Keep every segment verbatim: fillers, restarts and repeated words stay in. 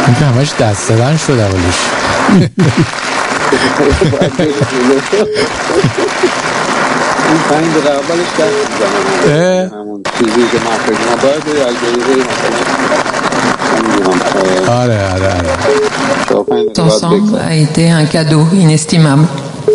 این که همش دست زدن شد اولش. این پنج دقیقه اولش دست زدن همون چیزی که من فکر کنم باید از دقیقه مثلا آره آره آره. Ensemble a été un cadeau inestimable.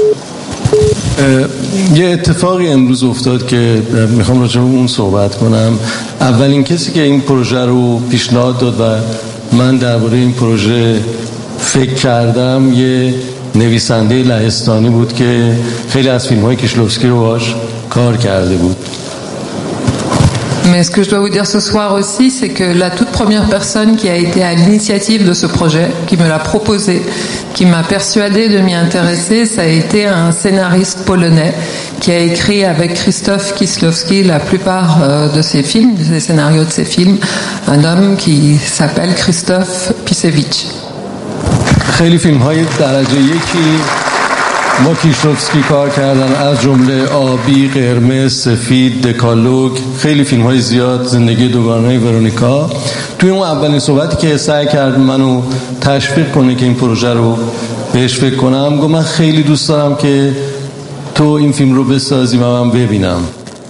یه اتفاقی امروز افتاد که میخوام راجع به اون صحبت کنم. اولین کسی که این پروژه رو پیشنهاد داد و من درباره این پروژه فکر کردم یه نویسنده لهستانی بود که خیلی از فیلم‌های کیشلوفسکی رو باهاش کار کرده بود. Mais ce que je dois vous dire ce soir aussi, c'est que la toute première personne qui a été à l'initiative de ce projet, qui me l'a proposé, qui m'a persuadé de m'y intéresser, ça a été un scénariste polonais qui a écrit avec Krzysztof Kieślowski la plupart de ses films, des scénarios de ses films, un homme qui s'appelle Krzysztof Pisewicz. خیلی فیلم‌های درجه یکی ما کیشلوفسکی کار کردن، از جمله آبی، قرمز، سفید، دکالوگ، خیلی فیلم‌های زیاد، زندگی دوگانه ورونیکا. توی اون اولین صحبتی که سعی کرد منو تشویق کنه که این پروژه رو بهش فکر کنم، گفت من خیلی دوست دارم که تو این فیلم رو بسازی و من ببینم.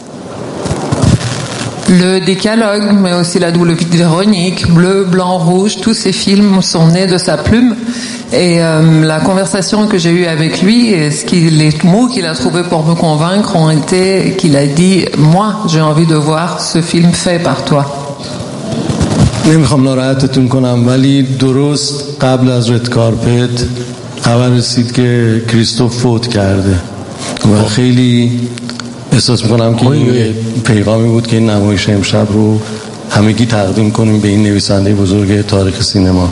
Le Décalogue, mais aussi la double vie de Véronique, Bleu, Blanc, Rouge, tous ces films sont nés de sa plume. Et euh, la conversation que j'ai eue avec lui, et ce qui, les mots qu'il a trouvés pour me convaincre ont été qu'il a dit « Moi, j'ai envie de voir ce film fait par toi ». نمیخوام ناراحتتون کنم ولی درست قبل از رد کارپت خبر رسید که کریستوف فوت کرده و خیلی احساس میکنم که این پیغامی بود که این نمایش امشب رو همگی تقدیم کنیم به این نویسنده بزرگ تاریخ سینما.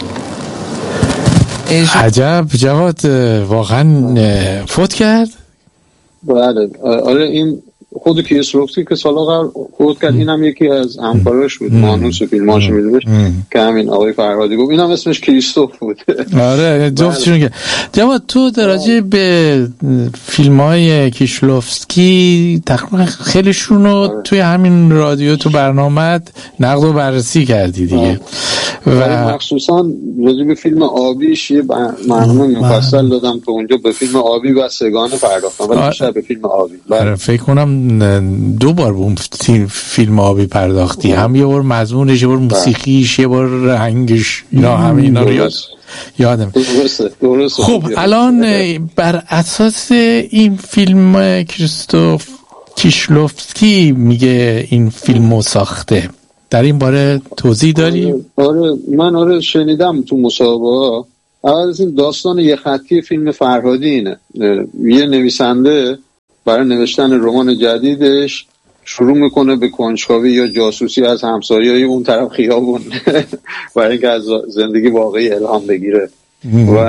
عجب جواد واقعا فوت کرد؟ بله آره این خود کیسلوفسکی که سال قبل فوت کرد اینم یکی از همکاراش بود مانوس فیلماش میدونش که همین آقای فرهادی گفت اینم اسمش کریستوف بود. آره جفتشون که جواد تو راجع به فیلم‌های کیشلوفسکی تقریبا خیلیشون رو توی همین رادیو تو برنامه نقد و بررسی کردی دیگه و مخصوصا راجع به فیلم آبیش یه برنامه مفصل دادم تو اونجا به فیلم آبی و سگانه پرداختم ولی بیشتر به فیلم آبی. آره فکر کنم دو بار به اون فیلم آبی پرداختی هم یه بار مضمونش یه بار موسیقیش یه بار رنگش اینا همه اینا رو یاد یادم. درسته درسته. خب الان بر اساس این فیلم کریستوف کیشلوفسکی میگه این فیلمو ساخته، در این باره توضیح داری؟ آره من آره شنیدم تو مصاحبه. اول از این داستان یه خطی فیلم فرهادی اینه، یه نویسنده برای نوشتن رمان جدیدش شروع میکنه به کنجکاوی یا جاسوسی از همسایه‌های اون طرف خیابون برای اینکه از زندگی واقعی الهام بگیره و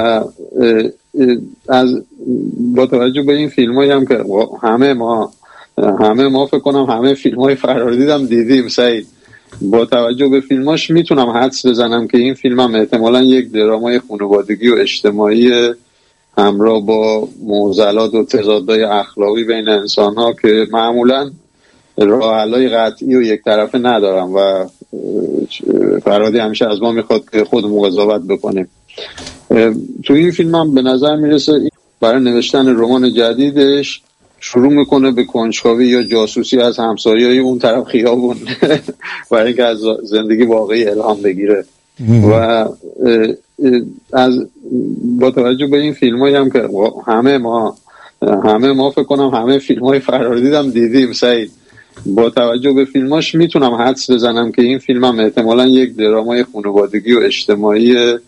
از با توجه به این فیلمایی هم که همه ما همه ما فکر کنم همه فیلمای فرهادی هم دیدیم سعید، با توجه به فیلماش میتونم حدس بزنم که این فیلم هم احتمالاً یک درامای خانوادگی و اجتماعی همراه با معضلات و تضادهای اخلاقی بین انسان‌ها که معمولاً راه حل‌های قطعی و یک طرفه ندارن و فرهادی همیشه از ما میخواد که خودمون قضاوت بکنیم. تو این فیلم هم به نظر میرسه برای نوشتن رمان جدیدش شروع میکنه به کنجکاوی یا جاسوسی از همسایه‌های اون طرف خیابون برای اینکه از زندگی واقعی الهام بگیره و از با توجه به این فیلمایی هم که همه ما همه ما فکر کنم همه فیلمای فرهادی هم دیدیم سعید، با توجه به فیلماش میتونم حدس بزنم که این فیلم هم احتمالاً یک درامای خانوادگی و اجتماعی